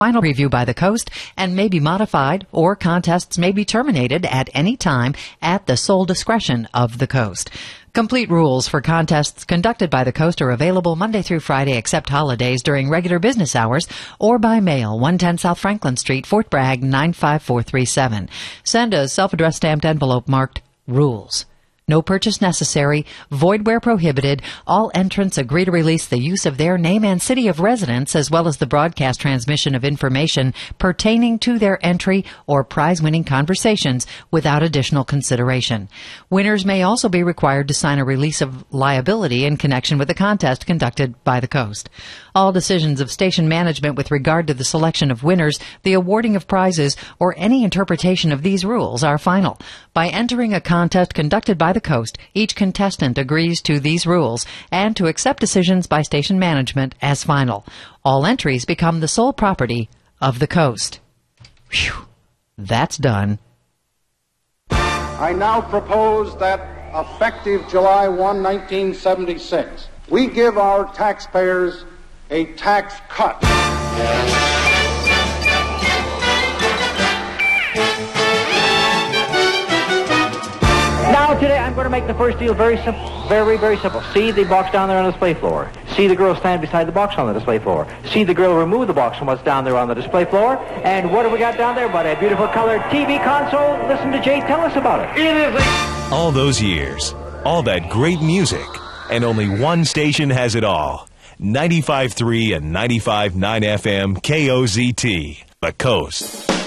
Final review by the Coast and may be modified, or contests may be terminated at any time at the sole discretion of the Coast. Complete rules for contests conducted by the Coast are available Monday through Friday except holidays during regular business hours or by mail, 110 South Franklin Street, Fort Bragg, 95437. Send a self-addressed stamped envelope marked Rules. No purchase necessary. Void where prohibited. All entrants agree to release the use of their name and city of residence, as well as the broadcast transmission of information pertaining to their entry or prize-winning conversations without additional consideration. Winners may also be required to sign a release of liability in connection with the contest conducted by the Coast. All decisions of station management with regard to the selection of winners, the awarding of prizes, or any interpretation of these rules are final. By entering a contest conducted by the Coast, each contestant agrees to these rules and to accept decisions by station management as final. All entries become the sole property of the Coast. Whew, that's done. I now propose that effective July 1, 1976, we give our taxpayers a tax cut. Now today I'm going to make the first deal very simple. Very, very simple. See the box down there on the display floor. See the girl stand beside the box on the display floor. See the girl remove the box from what's down there on the display floor. And what have we got down there but a beautiful colored TV console? Listen to Jay tell us about it. It is all those years, all that great music, and only one station has it all. 95.3 and 95.9 FM KOZT, The Coast.